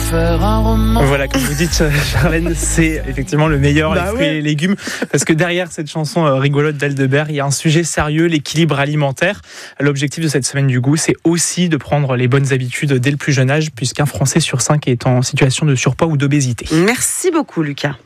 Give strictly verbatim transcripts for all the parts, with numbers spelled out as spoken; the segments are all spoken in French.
faire un roman. Voilà, comme vous dites, Charlène, c'est effectivement le meilleur, bah les fruits ouais. et les légumes. Parce que derrière cette chanson rigolote d'Aldebert, il y a un sujet sérieux, l'équilibre alimentaire. L'objectif de cette semaine du goût, c'est aussi de prendre les bonnes habitudes dès le plus jeune âge, puisqu'un Français sur cinq est en situation de surpoids ou d'obésité. Merci beaucoup, Lucas.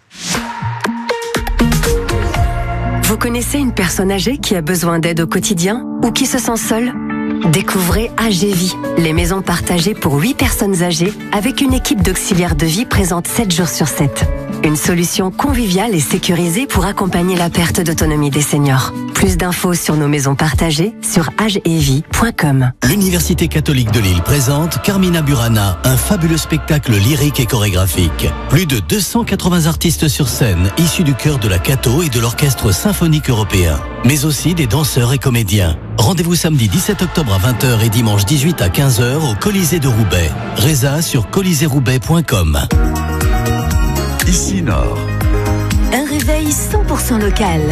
Vous connaissez une personne âgée qui a besoin d'aide au quotidien ou qui se sent seule ? Découvrez Agévie, les maisons partagées pour huit personnes âgées avec une équipe d'auxiliaires de vie présente sept jours sur sept. Une solution conviviale et sécurisée pour accompagner la perte d'autonomie des seniors. Plus d'infos sur nos maisons partagées sur agevie point com. L'Université catholique de Lille présente Carmina Burana, un fabuleux spectacle lyrique et chorégraphique. Plus de deux cent quatre-vingts artistes sur scène, issus du chœur de la Cato et de l'Orchestre symphonique européen, mais aussi des danseurs et comédiens. Rendez-vous samedi dix-sept octobre à vingt heures et dimanche dix-huit à quinze heures au Colisée de Roubaix. Résa sur colisée roubaix point com. Ici Nord. Un réveil cent pour cent local.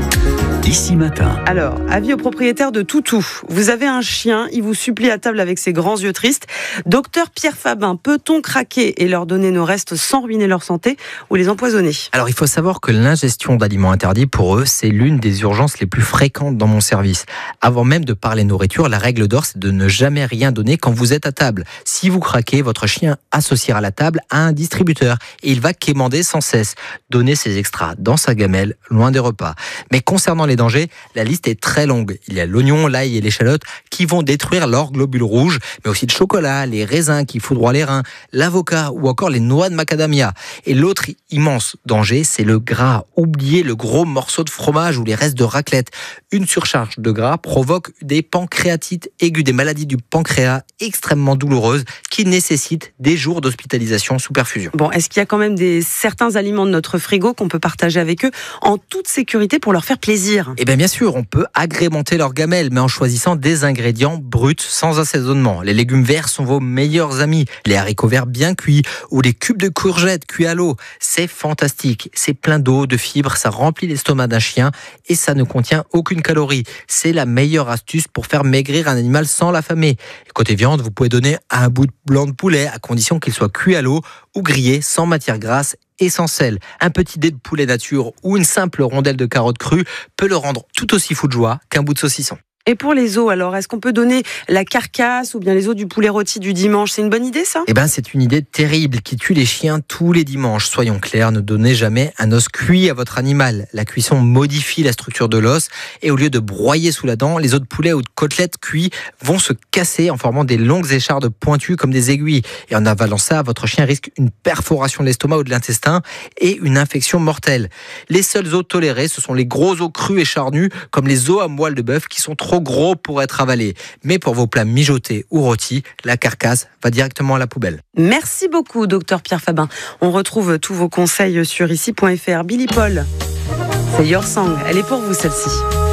Ici Matin. Alors, avis aux propriétaires de Toutou. Vous avez un chien, il vous supplie à table avec ses grands yeux tristes. Docteur Pierre Fabin, peut-on craquer et leur donner nos restes sans ruiner leur santé ou les empoisonner ? Alors, il faut savoir que l'ingestion d'aliments interdits, pour eux, c'est l'une des urgences les plus fréquentes dans mon service. Avant même de parler nourriture, la règle d'or, c'est de ne jamais rien donner quand vous êtes à table. Si vous craquez, votre chien associera la table à un distributeur et il va quémander sans cesse. Donnez ses extras dans sa gamelle, loin des repas. Mais concernant les dangers, la liste est très longue. Il y a l'oignon, l'ail et l'échalote qui vont détruire leurs globules rouges, mais aussi le chocolat, les raisins qui foudroient les reins, l'avocat ou encore les noix de macadamia. Et l'autre immense danger, c'est le gras. Oubliez le gros morceau de fromage ou les restes de raclette. Une surcharge de gras provoque des pancréatites aiguës, des maladies du pancréas extrêmement douloureuses qui nécessitent des jours d'hospitalisation sous perfusion. Bon, est-ce qu'il y a quand même des, certains aliments de notre frigo qu'on peut partager avec eux en toute sécurité pour leur faire plaisir ? Eh bien, bien sûr, on peut agrémenter leur gamelle, mais en choisissant des ingrédients bruts sans assaisonnement. Les légumes verts sont vos meilleurs amis. Les haricots verts bien cuits ou les cubes de courgettes cuits à l'eau. C'est fantastique. C'est plein d'eau, de fibres, ça remplit l'estomac d'un chien et ça ne contient aucune calorie. C'est la meilleure astuce pour faire maigrir un animal sans l'affamer. Et côté viande, vous pouvez donner un bout de blanc de poulet à condition qu'il soit cuit à l'eau ou grillé sans matière grasse et sans sel. Un petit dé de poulet nature ou une simple rondelle de carotte crue peut le rendre tout aussi fou de joie qu'un bout de saucisson. Et pour les os, alors, est-ce qu'on peut donner la carcasse ou bien les os du poulet rôti du dimanche ? C'est une bonne idée, ça ? Eh ben, c'est une idée terrible qui tue les chiens tous les dimanches. Soyons clairs, ne donnez jamais un os cuit à votre animal. La cuisson modifie la structure de l'os et au lieu de broyer sous la dent, les os de poulet ou de côtelettes cuits vont se casser en formant des longues échardes pointues comme des aiguilles. Et en avalant ça, votre chien risque une perforation de l'estomac ou de l'intestin et une infection mortelle. Les seuls os tolérés, ce sont les gros os crus et charnus comme les os à moelle de bœuf qui sont trop trop gros pour être avalé. Mais pour vos plats mijotés ou rôtis, la carcasse va directement à la poubelle. Merci beaucoup, docteur Pierre Fabin. On retrouve tous vos conseils sur ici point f r. Billy Paul, c'est Your Song. Elle est pour vous, celle-ci.